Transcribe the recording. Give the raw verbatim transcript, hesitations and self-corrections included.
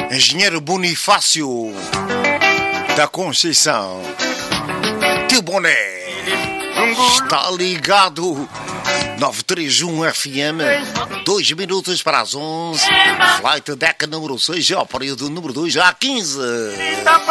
Engenheiro Bonifácio da Conceição. Tio Boné está ligado. nove três um F M, dois minutos para as onze. Flight deck número seis, é o período número dois, a quinze.